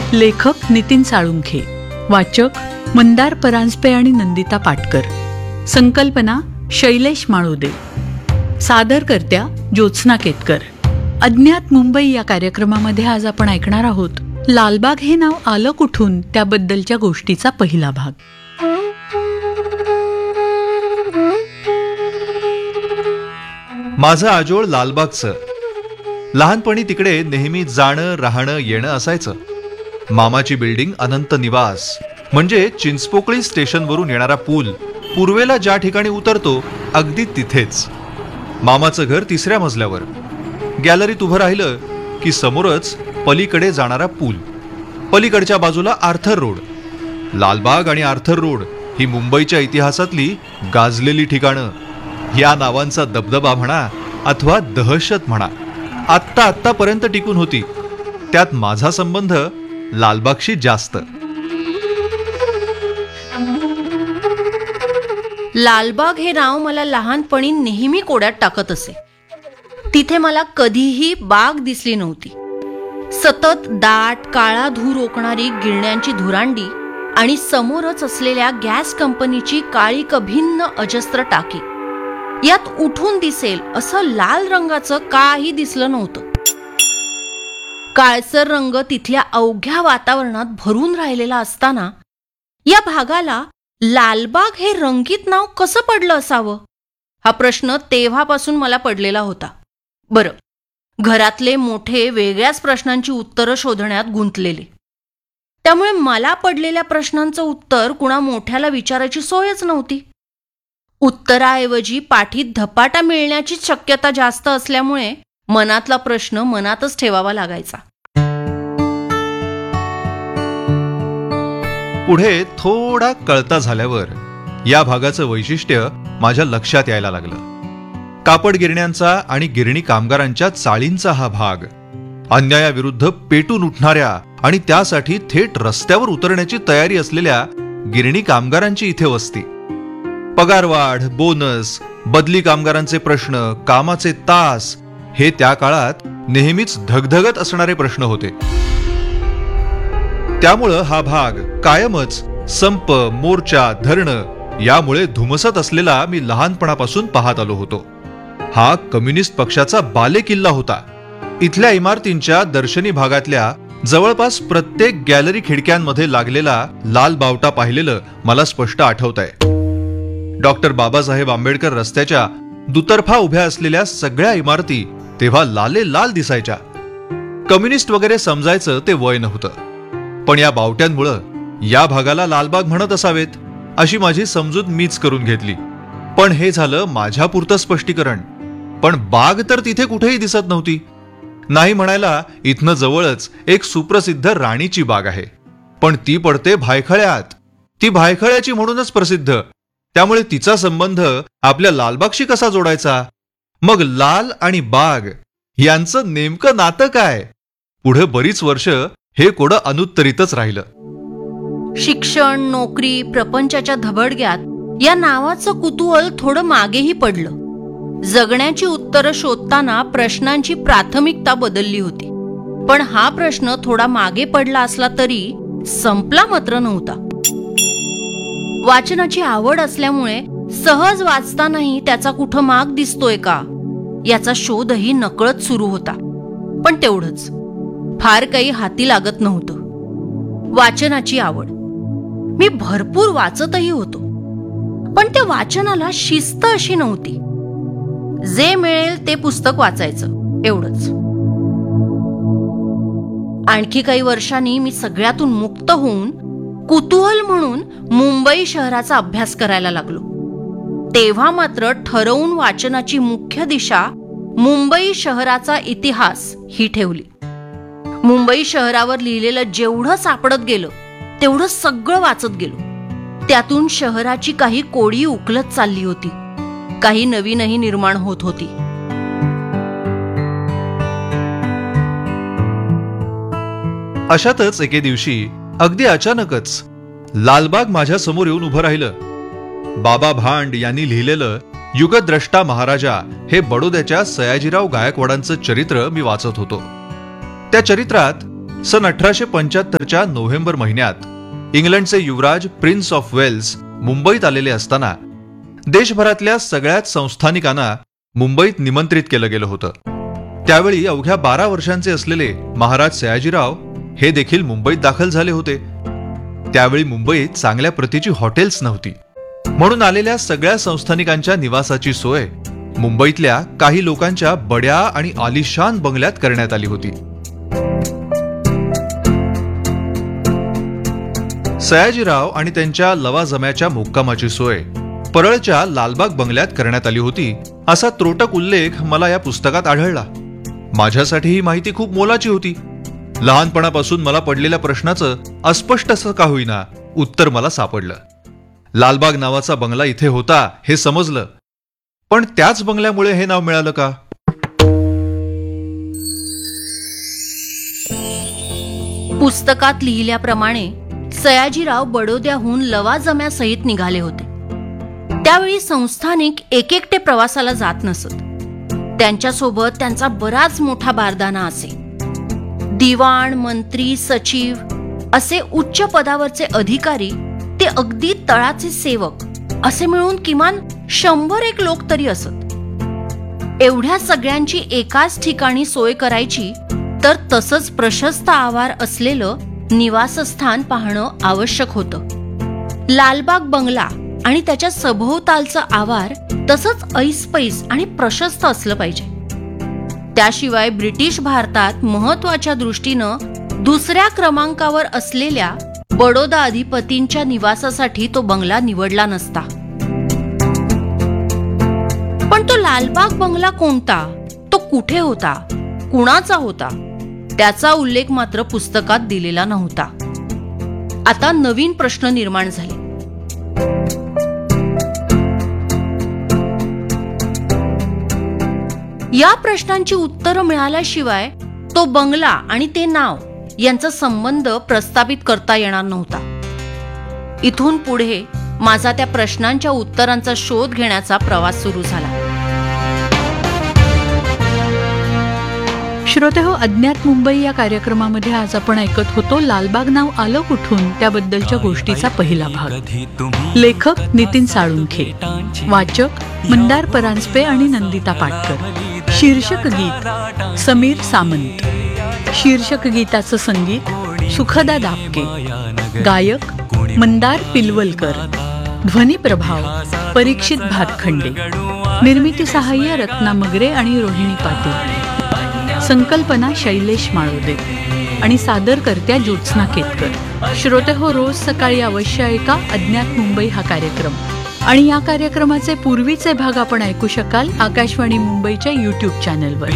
लेखक नितीन साळुंखे, वाचक मंदार परांजपे आणि नंदिता पाटकर, संकल्पना शैलेश माळुदे, सादरकर्त्या ज्योत्स्ना केतकर. अज्ञात मुंबई या कार्यक्रमामध्ये आज आपण ऐकणार आहोत लालबाग हे नाव आलं कुठून त्याबद्दलच्या गोष्टीचा पहिला भाग. माझं आजोळ लालबागचं. लहानपणी तिकडे नेहमी जाणं राहणं येणं असायचं. मामाची बिल्डिंग अनंत निवास म्हणजे चिंचपोकळी स्टेशनवरून येणारा पूल पूर्वेला ज्या ठिकाणी उतरतो अगदी तिथेच. मामाचं घर 3ऱ्या मजल्यावर. गॅलरीत उभं राहिलं की समोरच पलीकडे जाणारा पूल, पलीकडच्या बाजूला आर्थर रोड. लालबाग आणि आर्थर रोड ही मुंबईच्या इतिहासातली गाजलेली ठिकाणं. या नावांचा दबदबा म्हणा अथवा दहशत म्हणा आत्तापर्यंत टिकून होती. त्यात माझा संबंध लालबागशी जास्त. लालबाग हे नाव मला लहानपणी नेहमी कोड्यात टाकत असे. तिथे मला कधीही बाग दिसली नव्हती. सतत दाट काळा धूर ओकणारी गिरण्यांची धुरांडी आणि समोरच असलेल्या गॅस कंपनीची काळी भिन्न अजस्त्र टाकी. यात उठून दिसेल असं लाल रंगाचं काही दिसलं नव्हतं. काळसर रंग तिथल्या अवघ्या वातावरणात भरून राहिलेला असताना या भागाला लालबाग हे रंगीत नाव कसं पडलं असावं हा प्रश्न तेव्हापासून मला पडलेला होता. बरं, घरातले मोठे वेगळ्याच प्रश्नांची उत्तरं शोधण्यात गुंतलेले. त्यामुळे मला पडलेल्या प्रश्नांचं उत्तर कुणा मोठ्याला विचारायची सोयच नव्हती. उत्तराऐवजी पाठीत धपाटा मिळण्याचीच शक्यता जास्त असल्यामुळे मनातला प्रश्न मनातच ठेवावा लागायचा. पुढे थोडा कळता झाल्यावर या भागाचं वैशिष्ट्य माझ्या लक्षात यायला लागलं. कापड गिरण्यांचा आणि गिरणी कामगारांच्या चाळींचा हा भाग. अन्यायाविरुद्ध पेटून उठणाऱ्या आणि त्यासाठी थेट रस्त्यावर उतरण्याची तयारी असलेल्या गिरणी कामगारांची इथे वस्ती. पगारवाढ, बोनस, बदली कामगारांचे प्रश्न, कामाचे तास हे त्या काळात नेहमीच धगधगत असणारे प्रश्न होते. त्यामुळं हा भाग कायमच संप, मोर्चा, धरणं यामुळे धुमसत असलेला मी लहानपणापासून पाहत आलो होतो. हा कम्युनिस्ट पक्षाचा बालेकिल्ला होता. इथल्या इमारतींच्या दर्शनी भागातल्या जवळपास प्रत्येक गॅलरी खिडक्यांमध्ये लागलेला लाल बावटा पाहिलेलं मला स्पष्ट आठवतंय. डॉक्टर बाबासाहेब आंबेडकर रस्त्याच्या दुतर्फा उभ्या असलेल्या सगळ्या इमारती तेव्हा लाले लाल दिसायच्या. कम्युनिस्ट वगैरे समजायचं ते वय नव्हतं. पण या बावट्यांमुळं या भागाला लालबाग म्हणत असावेत अशी माझी समजूत मीच करून घेतली. पण हे झालं माझ्यापुरतं स्पष्टीकरण. पण बाग तर तिथे कुठेही दिसत नव्हती. नाही म्हणायला इथनं जवळच एक सुप्रसिद्ध राणीची बाग आहे, पण ती पडते भायखळ्यात. ती भायखळ्याची म्हणूनच प्रसिद्ध. त्यामुळे तिचा संबंध आपल्या लालबागशी कसा जोडायचा? मग लाल आणि बाग यांचं नेमकं नातं काय? पुढे बरीच वर्ष हे कोडं अनुत्तरितच राहिलं. शिक्षण, नोकरी, प्रपंचाच्या धबडग्यात या नावाचं कुतूहल थोडं मागेही पडलं. जगण्याची उत्तरं शोधताना प्रश्नांची प्राथमिकता बदलली होती. पण हा प्रश्न थोडा मागे पडला असला तरी संपला मात्र नव्हता. वाचनाची आवड असल्यामुळे सहज वाचतानाही त्याचा कुठं माग दिसतोय का याचा शोधही नकळत सुरू होता. पण तेवढंच, फार काही हाती लागत नव्हतं. वाचनाची आवड, मी भरपूर वाचतही होतो, पण त्या वाचनाला शिस्त अशी नव्हती. जे मिळेल ते पुस्तक वाचायचं एवढंच. आणखी काही वर्षांनी मी सगळ्यातून मुक्त होऊन कुतूहल म्हणून मुंबई शहराचा अभ्यास करायला लागलो. तेव्हा मात्र ठरवून वाचनाची मुख्य दिशा मुंबई शहराचा इतिहास ही ठेवली. मुंबई शहरावर लिहिलेलं जेवढं सापडत गेलं तेवढं सगळं वाचत गेलो. त्यातून शहराची काही कोडी उकलत चालली होती, काही नवीनही निर्माण होत होती. अशातच एके दिवशी अगदी अचानकच लालबाग माझ्या समोर येऊन उभं राहिलं. बाबा भांड यांनी लिहिलेलं युगद्रष्टा महाराजा हे बडोद्याच्या सयाजीराव गायकवाडांचं चरित्र मी वाचत होतो. त्या चरित्रात सन 1875च्या नोव्हेंबर महिन्यात इंग्लंडचे युवराज प्रिन्स ऑफ वेल्स मुंबईत आलेले असताना देशभरातल्या सगळ्याच संस्थानिकांना मुंबईत निमंत्रित केलं गेलं होतं. त्यावेळी अवघ्या 12 वर्षांचे असलेले महाराज सयाजीराव हे देखील मुंबईत दाखल झाले होते. त्यावेळी मुंबईत चांगल्या प्रतीची हॉटेल्स नव्हती, म्हणून आलेल्या सगळ्या संस्थानिकांच्या निवासाची सोय मुंबईतल्या काही लोकांच्या बड्या आणि आलिशान बंगल्यात करण्यात आली होती. सयाजीराव आणि त्यांच्या लवाजम्याच्या मुक्कामाची सोय परळच्या लालबाग बंगल्यात करण्यात आली होती, असा त्रोटक उल्लेख मला या पुस्तकात आढळला. माझ्यासाठी ही माहिती खूप मोलाची होती. लहानपणापासून मला पडलेल्या प्रश्नाचं अस्पष्ट असं का होईना उत्तर मला सापडलं. लालबाग नावाचा बंगला इथे होता हे समजलं, पण त्याच बंगल्यामुळे हे नाव मिळालं का? पुस्तकात लिहिल्याप्रमाणे सयाजीराव बडोद्याहून लवाजम्यासहित निघाले होते. त्यावेळी संस्थानिक एकेकटे प्रवासाला जात नसत. त्यांच्यासोबत त्यांचा बराच मोठा बारदाना असे. दिवाण, मंत्री, सचिव असे उच्च पदावरचे अधिकारी ते अगदी तळाचे सेवक असे मिळून किमान 100 लोक तरी असत. एवढ्या सगळ्यांची एकाच ठिकाणी सोय करायची तर तसंच प्रशस्त आवार असलेलं निवासस्थान पाहणं आवश्यक होतं. लालबाग बंगला आणि त्याच्या सभोवतालचं आवार तसंच ऐसपैस आणि प्रशस्त असलं पाहिजे. त्याशिवाय ब्रिटिश भारतात महत्वाच्या दृष्टीनं दुसऱ्या क्रमांकावर असलेल्या बडोदा अधिपतींच्या निवासासाठी तो बंगला निवडला नसता. पण तो लालबाग बंगला कोणता, तो कुठे होता, कुणाचा होता, त्याचा उल्लेख मात्र पुस्तकात दिलेला नव्हता. आता नवीन प्रश्न निर्माण झाले. या प्रश्नांची उत्तरं मिळाल्याशिवाय तो बंगला आणि ते नाव यांचा संबंध प्रस्थापित करता येणार नव्हता. इथून पुढे माझा त्या प्रश्नांच्या उत्तरांचा शोध घेण्याचा प्रवास सुरू झाला. श्रोतेहो, अज्ञात मुंबई या कार्यक्रमामध्ये आज आपण ऐकत होतो लालबाग नाव आलं कुठून त्याबद्दलच्या गोष्टीचा पहिला भाग. लेखक नितीन साळुंखे, वाचक मंदार परांजपे आणि नंदिता पाटकर. शीर्षक गीत समीर सामंत. शीर्षक गीताचं संगीत सुखदा दापके. गायक मंदार पिलवलकर. ध्वनी प्रभाव परीक्षित भातखंडे. निर्मिती सहाय्य रत्ना मगरे आणि रोहिणी पाटील. संकल्पना शैलेश माळोदे आणि सादरकर्त्या ज्योत्स्ना केतकर. श्रोतेहो, रोज सकाळी अवश्य ऐका अज्ञात मुंबई हा कार्यक्रम. आणि या कार्यक्रमाचे पूर्वीचे भाग आपण ऐकू शकाल आकाशवाणी मुंबईच्या YouTube चॅनलवर.